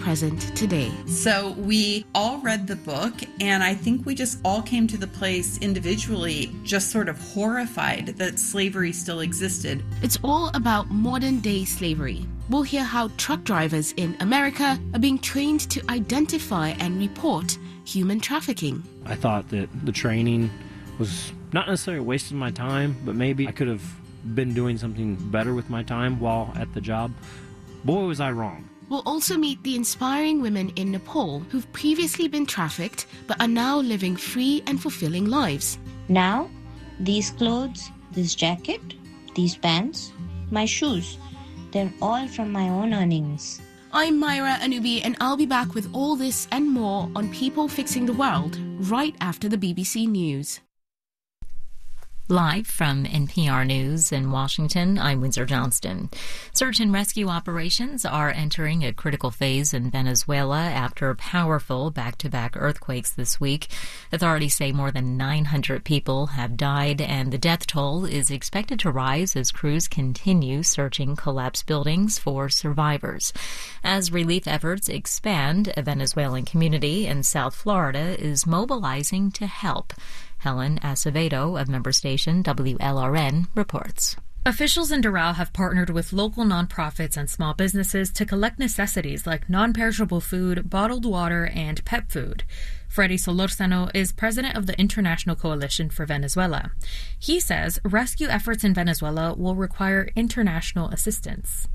present today. So we all read the book, and I think we just all came to the place individually just sort of horrified that slavery still existed. It's all about modern-day slavery. We'll hear how truck drivers in America are being trained to identify and report human trafficking. I thought that the training was not necessarily wasting my time, but maybe I could have been doing something better with my time while at the job. Boy, was I wrong. We'll also meet the inspiring women in Nepal who've previously been trafficked but are now living free and fulfilling lives. Now, these clothes, this jacket, these pants, my shoes, they're all from my own earnings. I'm Myra Anubi, and I'll be back with all this and more on People Fixing the World right after the BBC News. Live from NPR News in Washington, I'm Windsor Johnston. Search and rescue operations are entering a critical phase in Venezuela after powerful back-to-back earthquakes this week. Authorities say more than 900 people have died, and the death toll is expected to rise as crews continue searching collapsed buildings for survivors. As relief efforts expand, a Venezuelan community in South Florida is mobilizing to help. Helen Acevedo of member station WLRN reports. Officials in Doral have partnered with local nonprofits and small businesses to collect necessities like non-perishable food, bottled water, and pet food. Freddy Solorzano is president of the International Coalition for Venezuela. He says rescue efforts in Venezuela will require international assistance.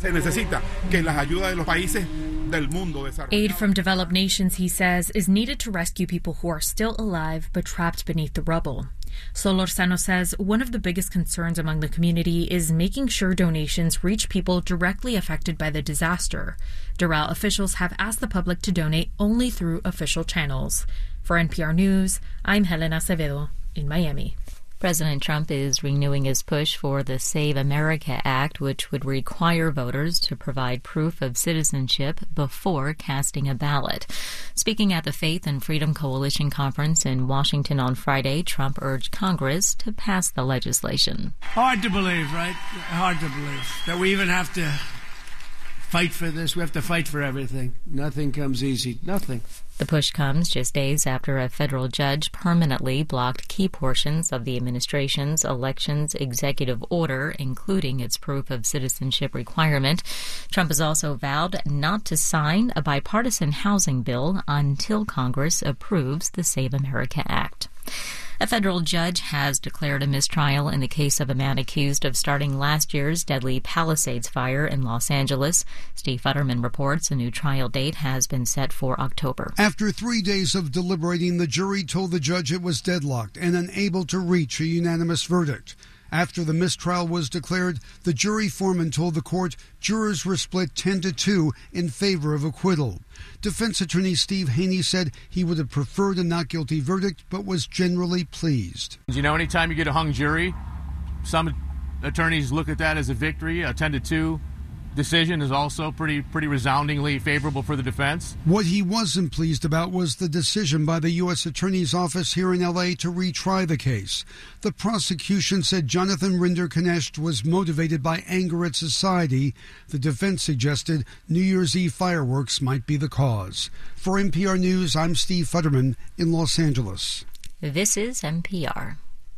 Aid from developed nations, he says, is needed to rescue people who are still alive but trapped beneath the rubble. Solorzano says one of the biggest concerns among the community is making sure donations reach people directly affected by the disaster. Doral officials have asked the public to donate only through official channels. For NPR News, I'm Helen Acevedo in Miami. President Trump is renewing his push for the Save America Act, which would require voters to provide proof of citizenship before casting a ballot. Speaking at the Faith and Freedom Coalition conference in Washington on Friday, Trump urged Congress to pass the legislation. Hard to believe, right? Hard to believe that we even have to fight for this. We have to fight for everything. Nothing comes easy. Nothing. The push comes just days after a federal judge permanently blocked key portions of the administration's elections executive order, including its proof of citizenship requirement. Trump has also vowed not to sign a bipartisan housing bill until Congress approves the Save America Act. A federal judge has declared a mistrial in the case of a man accused of starting last year's deadly Palisades fire in Los Angeles. Steve Futterman reports a new trial date has been set for October. After 3 days of deliberating, the jury told the judge it was deadlocked and unable to reach a unanimous verdict. After the mistrial was declared, the jury foreman told the court jurors were split 10-2 in favor of acquittal. Defense attorney Steve Haney said he would have preferred a not guilty verdict, but was generally pleased. You know, anytime you get a hung jury, some attorneys look at that as a victory. A 10-2 decision is also pretty resoundingly favorable for the defense. What he wasn't pleased about was the decision by the U.S. Attorney's Office here in L.A. to retry the case. The prosecution said Jonathan Rinder-Knecht was motivated by anger at society. The defense suggested New Year's Eve fireworks might be the cause. For NPR News, I'm Steve Futterman in Los Angeles. This is NPR.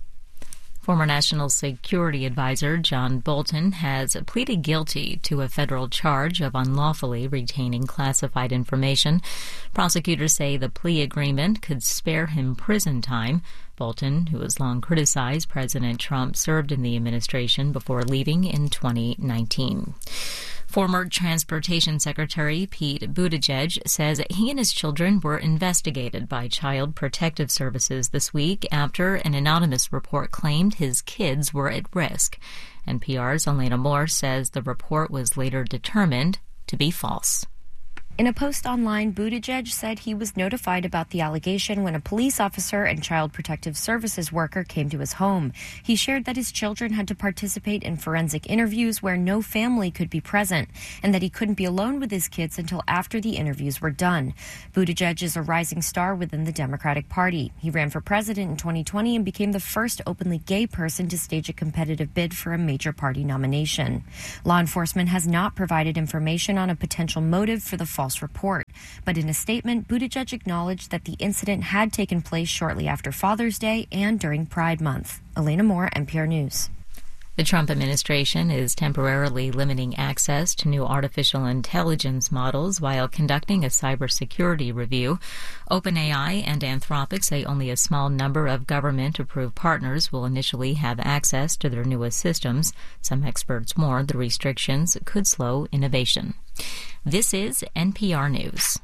Former National Security Advisor John Bolton has pleaded guilty to a federal charge of unlawfully retaining classified information. Prosecutors say the plea agreement could spare him prison time. Bolton, who has long criticized President Trump, served in the administration before leaving in 2019. Former Transportation Secretary Pete Buttigieg says he and his children were investigated by Child Protective Services this week after an anonymous report claimed his kids were at risk. NPR's Elena Moore says the report was later determined to be false. In a post online, Buttigieg said he was notified about the allegation when a police officer and Child Protective Services worker came to his home. He shared that his children had to participate in forensic interviews where no family could be present, and that he couldn't be alone with his kids until after the interviews were done. Buttigieg is a rising star within the Democratic Party. He ran for president in 2020 and became the first openly gay person to stage a competitive bid for a major party nomination. Law enforcement has not provided information on a potential motive for the fall false report. But in a statement, Buttigieg acknowledged that the incident had taken place shortly after Father's Day and during Pride Month. Elena Moore, NPR News. The Trump administration is temporarily limiting access to new artificial intelligence models while conducting a cybersecurity review. OpenAI and Anthropic say only a small number of government-approved partners will initially have access to their newest systems. Some experts warn the restrictions could slow innovation. This is NPR News.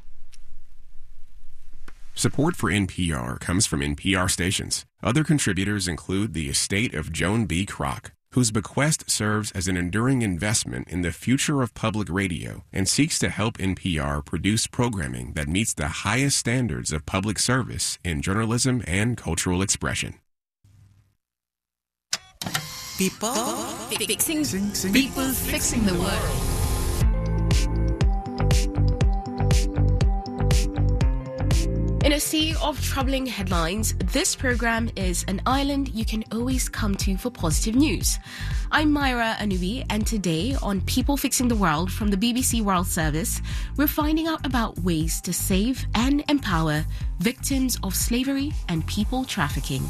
Support for NPR comes from NPR stations. Other contributors include the estate of Joan B. Kroc, whose bequest serves as an enduring investment in the future of public radio and seeks to help NPR produce programming that meets the highest standards of public service in journalism and cultural expression. People fixing the world. In a sea of troubling headlines, this program is an island you can always come to for positive news. I'm Myra Anubi, and today on People Fixing the World from the BBC World Service, we're finding out about ways to save and empower victims of slavery and people trafficking.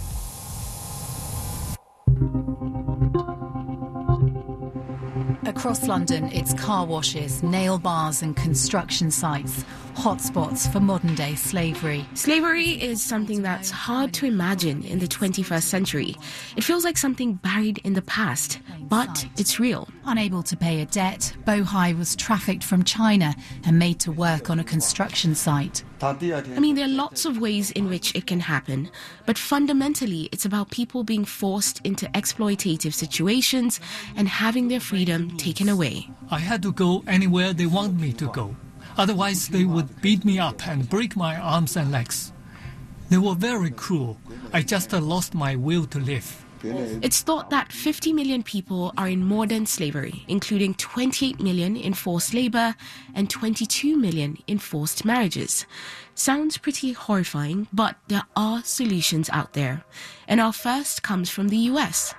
Across London, it's car washes, nail bars and construction sites, hotspots for modern-day slavery. Slavery is something that's hard to imagine in the 21st century. It feels like something buried in the past, but it's real. Unable to pay a debt, Bohai was trafficked from China and made to work on a construction site. I mean, there are lots of ways in which it can happen, but fundamentally it's about people being forced into exploitative situations and having their freedom taken away. I had to go anywhere they want me to go. Otherwise, they would beat me up and break my arms and legs. They were very cruel. I just lost my will to live. It's thought that 50 million people are in modern slavery, including 28 million in forced labor and 22 million in forced marriages. Sounds pretty horrifying, but there are solutions out there. And our first comes from the US.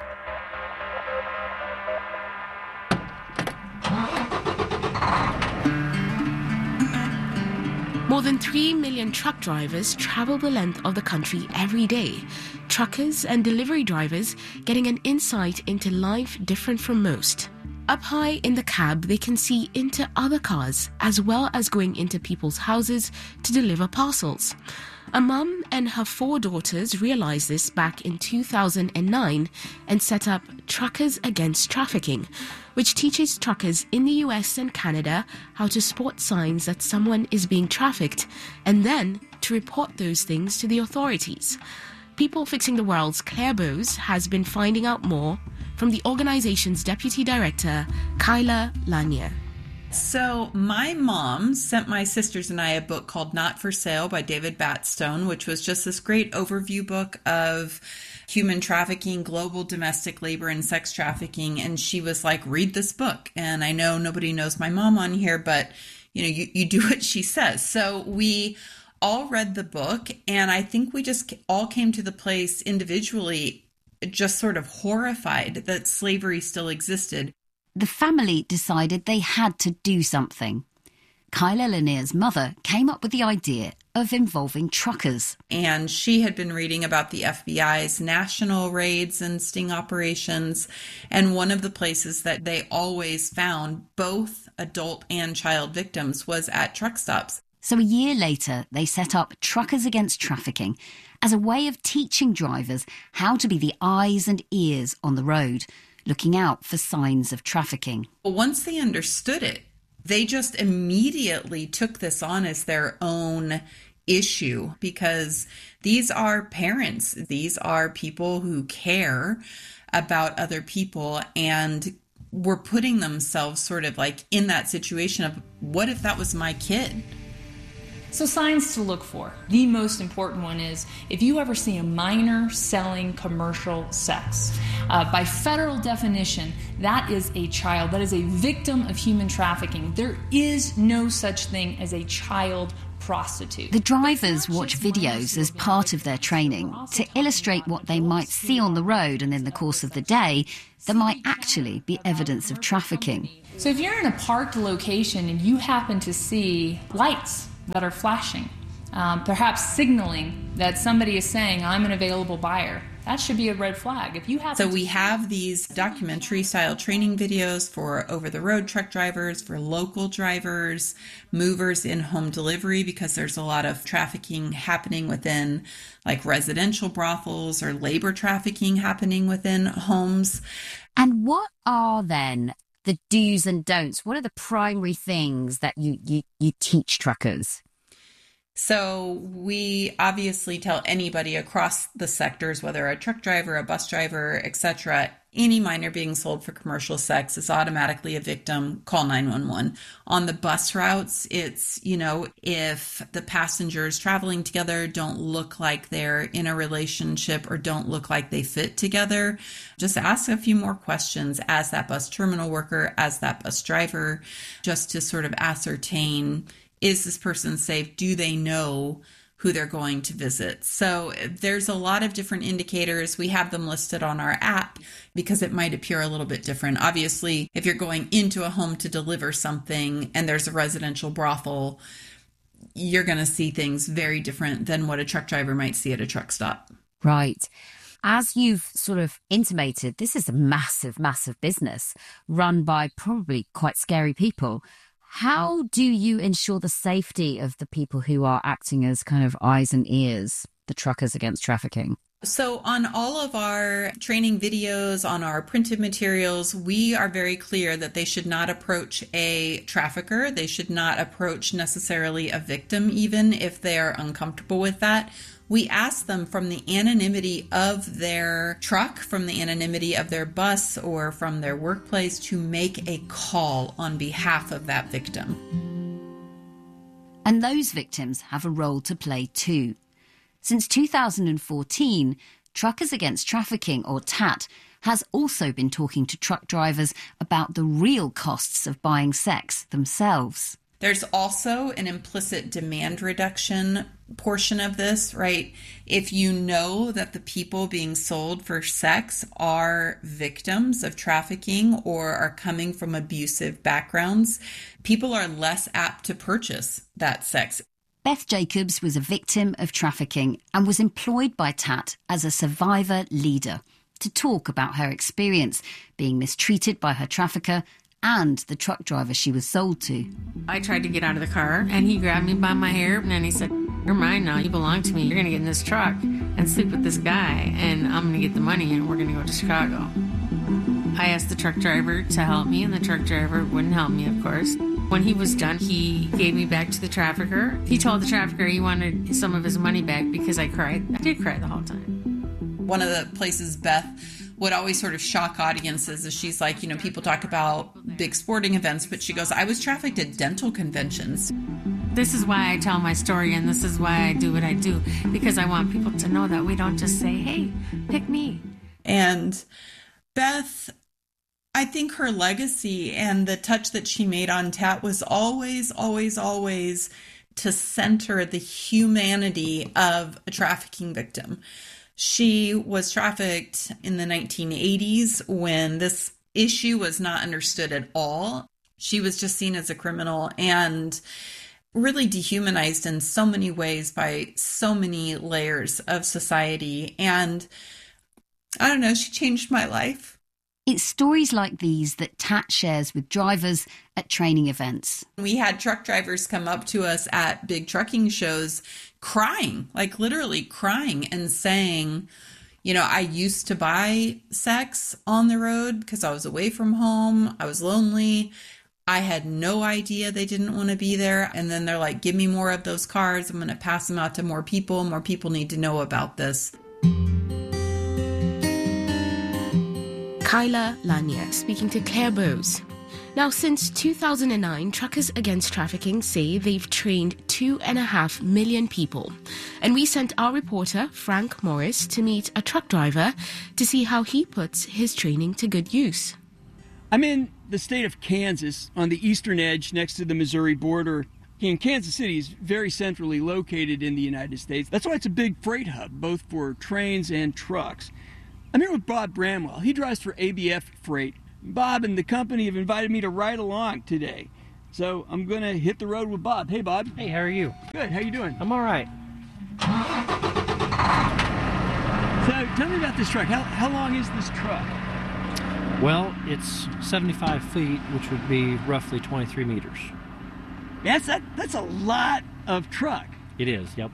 More than 3 million truck drivers travel the length of the country every day. Truckers and delivery drivers getting an insight into life different from most. Up high in the cab, they can see into other cars, as well as going into people's houses to deliver parcels. A mum and her 4 daughters realized this back in 2009 and set up Truckers Against Trafficking, which teaches truckers in the US and Canada how to spot signs that someone is being trafficked and then to report those things to the authorities. People Fixing the World's Claire Bowes has been finding out more from the organization's deputy director, Kyla Lanier. So my mom sent my sisters and I a book called Not for Sale by David Batstone, which was just this great overview book of human trafficking, global domestic labor, and sex trafficking. And she was like, read this book. And I know nobody knows my mom on here, but you do what she says. So we all read the book, and I think we just all came to the place individually just sort of horrified that slavery still existed. The family decided they had to do something. Kyla Lanier's mother came up with the idea of involving truckers. And she had been reading about the FBI's national raids and sting operations. And one of the places that they always found both adult and child victims was at truck stops. So a year later, they set up Truckers Against Trafficking as a way of teaching drivers how to be the eyes and ears on the road, looking out for signs of trafficking. Well, once they understood it, they just immediately took this on as their own issue, because these are parents. These are people who care about other people and were putting themselves sort of like in that situation of, what if that was my kid? So signs to look for. The most important one is if you ever see a minor selling commercial sex. By federal definition, that is a child. That is a victim of human trafficking. There is no such thing as a child prostitute. The drivers watch videos as part of their training to illustrate what they might see on the road and in the course of the day that might actually be evidence of trafficking. So if you're in a parked location and you happen to see lights that are flashing, perhaps signaling that somebody is saying, I'm an available buyer, that should be a red flag. If you have So we have these documentary-style training videos for over-the-road truck drivers, for local drivers, movers in home delivery, because there's a lot of trafficking happening within like residential brothels or labor trafficking happening within homes. And what are then the do's and don'ts? What are the primary things that you teach truckers? So we obviously tell anybody across the sectors, whether a truck driver, a bus driver, etc., any minor being sold for commercial sex is automatically a victim. Call 911. On the bus routes, it's, if the passengers traveling together don't look like they're in a relationship or don't look like they fit together, just ask a few more questions as that bus terminal worker, as that bus driver, just to sort of ascertain, is this person safe? Do they know who they're going to visit? So there's a lot of different indicators. We have them listed on our app because it might appear a little bit different. Obviously, if you're going into a home to deliver something and there's a residential brothel, you're going to see things very different than what a truck driver might see at a truck stop. Right. As you've sort of intimated, this is a massive, massive business run by probably quite scary people. How do you ensure the safety of the people who are acting as kind of eyes and ears, the Truckers Against Trafficking? So on all of our training videos, on our printed materials, we are very clear that they should not approach a trafficker. They should not approach necessarily a victim, even if they are uncomfortable with that. We ask them from the anonymity of their truck, from the anonymity of their bus, or from their workplace to make a call on behalf of that victim. And those victims have a role to play too. Since 2014, Truckers Against Trafficking, or TAT, has also been talking to truck drivers about the real costs of buying sex themselves. There's also an implicit demand reduction portion of this, right? If you know that the people being sold for sex are victims of trafficking or are coming from abusive backgrounds, people are less apt to purchase that sex. Beth Jacobs was a victim of trafficking and was employed by TAT as a survivor leader to talk about her experience being mistreated by her trafficker and the truck driver she was sold to. I tried to get out of the car, and he grabbed me by my hair, and then he said, "You're mine now. You belong to me. You're going to get in this truck and sleep with this guy, and I'm going to get the money, and we're going to go to Chicago." I asked the truck driver to help me, and the truck driver wouldn't help me, of course. When he was done, he gave me back to the trafficker. He told the trafficker he wanted some of his money back because I cried. I did cry the whole time. One of the places Beth would always sort of shock audiences is she's like, people talk about big sporting events, but she goes, I was trafficked at dental conventions. This is why I tell my story, and this is why I do what I do, because I want people to know that we don't just say, hey, pick me. And Beth, I think her legacy and the touch that she made on TAT was always, always, always to center the humanity of a trafficking victim. She was trafficked in the 1980s when this issue was not understood at all. She was just seen as a criminal and really dehumanized in so many ways by so many layers of society. And I don't know, she changed my life. It's stories like these that TAT shares with drivers at training events. We had truck drivers come up to us at big trucking shows crying, like literally crying and saying, I used to buy sex on the road because I was away from home. I was lonely. I had no idea they didn't want to be there. And then they're like, give me more of those cards. I'm going to pass them out to more people. More people need to know about this. Kyla Lanier speaking to Claire Bowes. Now, since 2009, Truckers Against Trafficking say they've trained 2.5 million people. And we sent our reporter, Frank Morris, to meet a truck driver to see how he puts his training to good use. I'm in the state of Kansas on the eastern edge next to the Missouri border. And Kansas City is very centrally located in the United States. That's why it's a big freight hub, both for trains and trucks. I'm here with Bob Bramwell. He drives for ABF Freight. Bob and the company have invited me to ride along today. So I'm going to hit the road with Bob. Hey, Bob. Hey, how are you? Good. How you doing? I'm all right. So tell me about this truck. How long is this truck? Well, it's 75 feet, which would be roughly 23 meters. That's a lot of truck. It is, yep.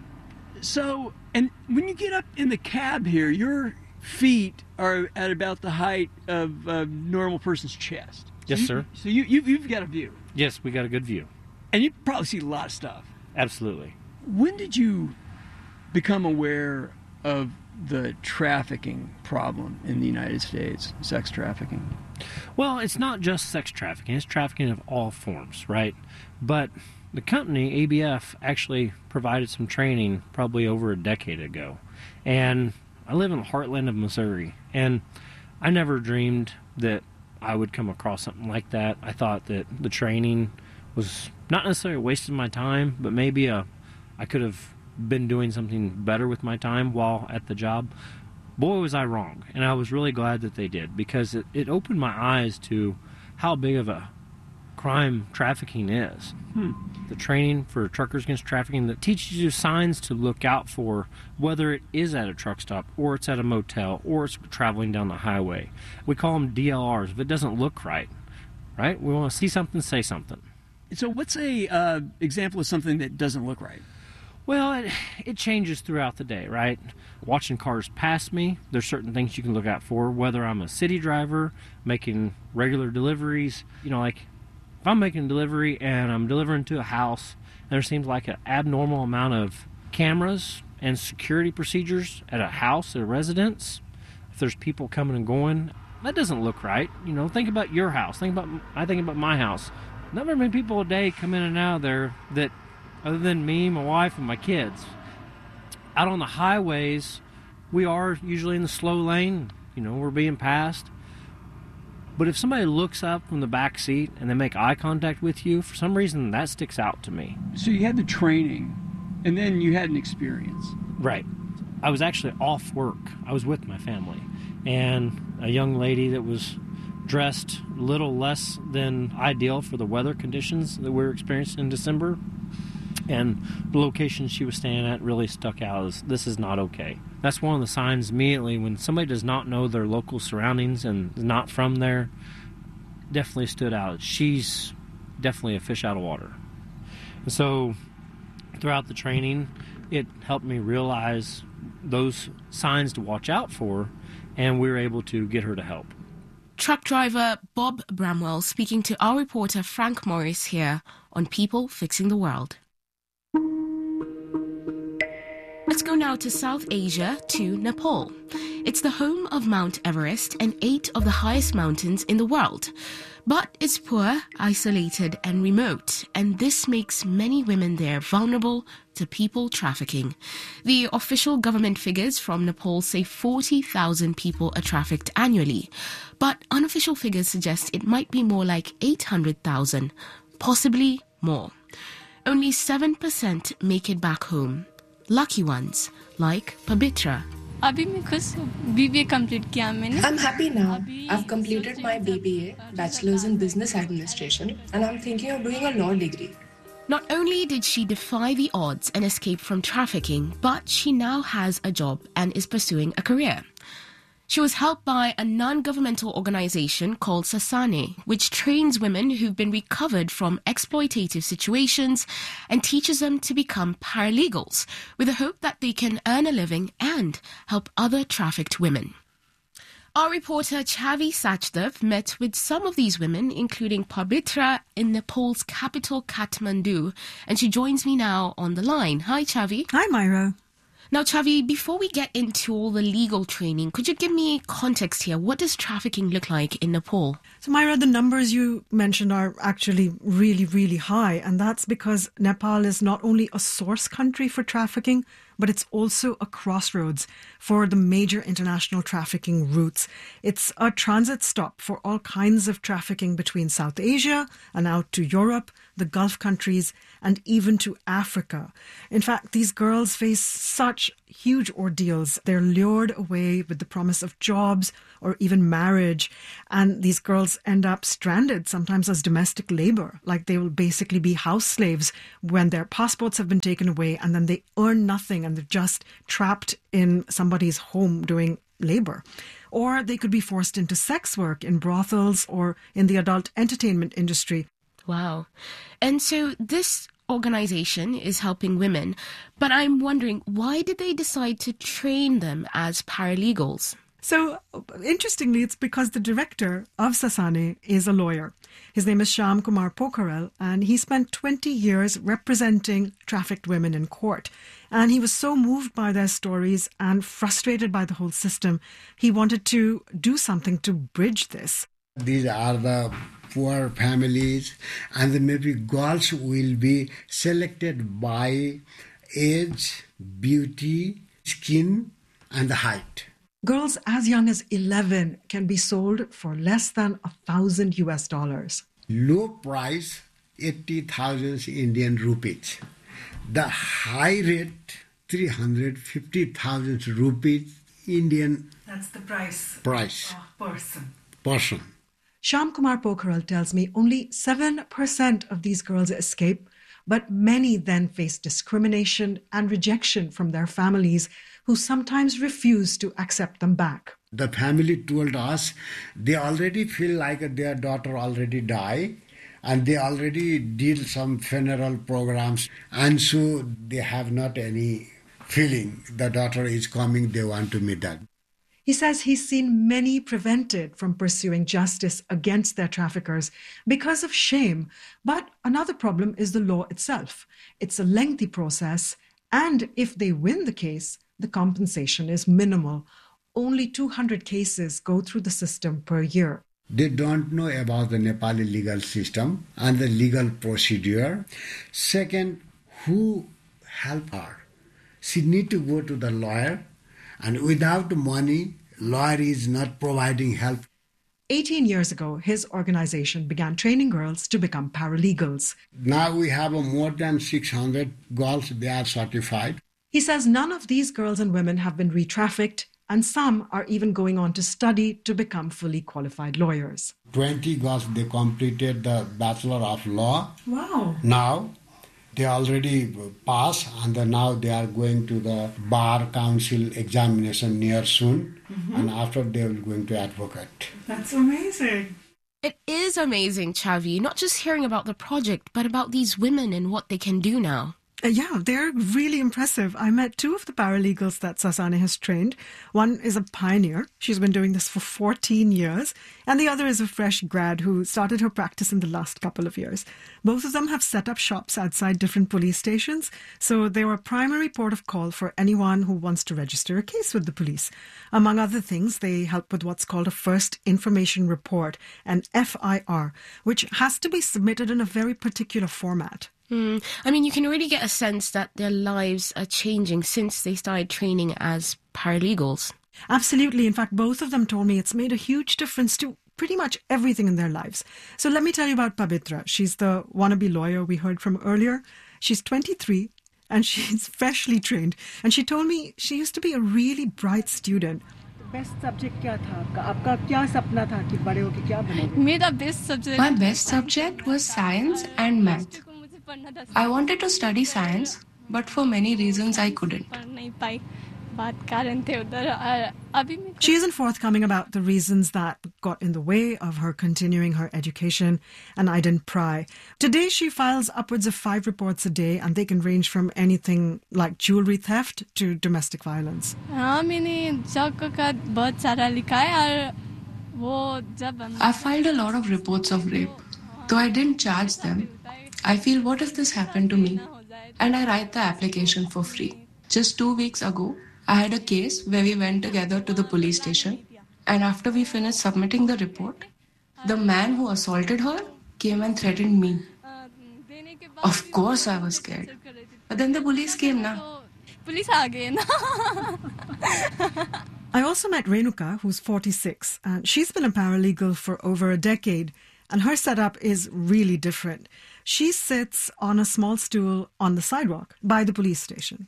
So, and when you get up in the cab here, your feet are at about the height of a normal person's chest. Yes, sir. So you've got a view. Yes, we got a good view. And you probably see a lot of stuff. Absolutely. When did you become aware of the trafficking problem in the United States, sex trafficking? Well, it's not just sex trafficking. It's trafficking of all forms, right? But the company, ABF, actually provided some training probably over a decade ago. And I live in the heartland of Missouri, and I never dreamed that I would come across something like that. I thought that the training was not necessarily wasting my time, but maybe I could have been doing something better with my time while at the job. Boy, was I wrong. And I was really glad that they did, because it opened my eyes to how big of a crime trafficking is. The training for Truckers Against Trafficking that teaches you signs to look out for, whether it is at a truck stop or it's at a motel or it's traveling down the highway. We call them DLRs. If it doesn't look right? We want to see something, say something. So what's a example of something that doesn't look right? Well, it changes throughout the day, right? Watching cars pass me, there's certain things you can look out for, whether I'm a city driver, making regular deliveries. You know, like if I'm making a delivery and I'm delivering to a house, there seems like an abnormal amount of cameras and security procedures at a house, at a residence. If there's people coming and going, that doesn't look right. You know, think about your house. I think about my house. Not very many people a day come in and out of there that, other than me, my wife, and my kids. Out on the highways, we are usually in the slow lane. You know, we're being passed. But if somebody looks up from the back seat and they make eye contact with you, for some reason that sticks out to me. So you had the training, and then you had an experience. Right. I was actually off work. I was with my family. And a young lady that was dressed a little less than ideal for the weather conditions that we were experiencing in December. And the location she was staying at really stuck out as this is not okay. That's one of the signs immediately when somebody does not know their local surroundings and is not from there, definitely stood out. She's definitely a fish out of water. And so throughout the training, it helped me realize those signs to watch out for, and we were able to get her to help. Truck driver Bob Bramwell speaking to our reporter Frank Morris here on People Fixing the World. Let's go now to South Asia, to Nepal. It's the home of Mount Everest and 8 of the highest mountains in the world. But it's poor, isolated and remote, and this makes many women there vulnerable to people trafficking. The official government figures from Nepal say 40,000 people are trafficked annually, but unofficial figures suggest it might be more like 800,000, possibly more. Only 7% make it back home. Lucky ones, like Pabitra. I'm happy now. I've completed my BBA, Bachelor's in Business Administration, and I'm thinking of doing a law degree. Not only did she defy the odds and escape from trafficking, but she now has a job and is pursuing a career. She was helped by a non-governmental organization called Sasane, which trains women who've been recovered from exploitative situations and teaches them to become paralegals, with the hope that they can earn a living and help other trafficked women. Our reporter Chavi Sachdev met with some of these women, including Pabitra, in Nepal's capital Kathmandu, and she joins me now on the line. Hi, Chavi. Hi, Myra. Now, Chavi, before we get into all the legal training, could you give me context here? What does trafficking look like in Nepal? So, Myra, the numbers you mentioned are actually really, really high. And that's because Nepal is not only a source country for trafficking, but it's also a crossroads for the major international trafficking routes. It's a transit stop for all kinds of trafficking between South Asia and out to Europe, the Gulf countries, and even to Africa. In fact, these girls face such huge ordeals. They're lured away with the promise of jobs or even marriage, and these girls end up stranded, sometimes as domestic labor. Like they will basically be house slaves when their passports have been taken away, and then they earn nothing and they're just trapped in somebody's home doing labor. Or they could be forced into sex work in brothels or in the adult entertainment industry. Wow. And so this organization is helping women, but I'm wondering, why did they decide to train them as paralegals? So, interestingly, it's because the director of Sasane is a lawyer. His name is Shyam Kumar Pokharel, and he spent 20 years representing trafficked women in court. And he was so moved by their stories and frustrated by the whole system, he wanted to do something to bridge this. These are the poor families, and then maybe girls will be selected by age, beauty, skin, and the height. Girls as young as 11 can be sold for less than $1,000 US. Low price, 80,000 Indian rupees. The high rate, 350,000 rupees Indian. That's the price. Person. Shyam Kumar Pokharel tells me only 7% of these girls escape, but many then face discrimination and rejection from their families, who sometimes refuse to accept them back. The family told us they already feel like their daughter already died, and they already did some funeral programs, and so they have not any feeling the daughter is coming, they want to meet that. He says he's seen many prevented from pursuing justice against their traffickers because of shame. But another problem is the law itself. It's a lengthy process, and if they win the case, the compensation is minimal. Only 200 cases go through the system per year. They don't know about the Nepali legal system and the legal procedure. Second, who help her? She need to go to the lawyer, and without money, lawyer is not providing help. 18 years ago, his organization began training girls to become paralegals. Now we have more than 600 girls, they are certified. He says none of these girls and women have been re-trafficked, and some are even going on to study to become fully qualified lawyers. 20 girls, they completed the Bachelor of Law. Wow. Now, they already passed, and now they are going to the Bar Council examination near soon, and after they will going to advocate. That's amazing. It is amazing, Chavi, not just hearing about the project, but about these women and what they can do now. Yeah, they're really impressive. I met two of the paralegals that Sasane has trained. One is a pioneer. She's been doing this for 14 years. And the other is a fresh grad who started her practice in the last couple of years. Both of them have set up shops outside different police stations. So they were a primary port of call for anyone who wants to register a case with the police. Among other things, they help with what's called a First Information Report, an FIR, which has to be submitted in a very particular format. I mean, you can really get a sense that their lives are changing since they started training as paralegals. Absolutely. In fact, both of them told me it's made a huge difference to pretty much everything in their lives. So let me tell you about Pabitra. She's the wannabe lawyer we heard from earlier. She's 23 and she's freshly trained. And she told me she used to be a really bright student. Best subject क्या था आपका? आपका क्या सपना था कि बड़े होके क्या बनेंगे? मेरा best subject My best subject was science and math. I wanted to study science, but for many reasons I couldn't. She isn't forthcoming about the reasons that got in the way of her continuing her education, and I didn't pry. Today she files upwards of 5 reports a day, and they can range from anything like jewelry theft to domestic violence. I filed a lot of reports of rape. Though I didn't charge them, I feel, what if this happened to me? And I write the application for free. Just 2 weeks ago, I had a case where we went together to the police station, and after we finished submitting the report, the man who assaulted her came and threatened me. Of course I was scared. But then the police came now. Police आ गए ना. I also met Renuka, who's 46, and she's been a paralegal for over a decade, and her setup is really different. She sits on a small stool on the sidewalk by the police station.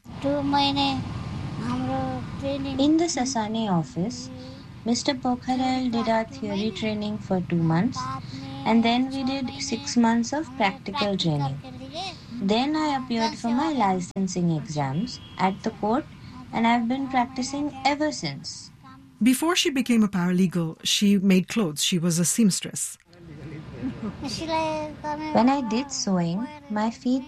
In the Sasani office, Mr. Pokharel did our theory training for 2 months, and then we did 6 months of practical training. Then I appeared for my licensing exams at the court, and I've been practicing ever since. Before she became a paralegal, she made clothes. She was a seamstress. When I did sewing, my feet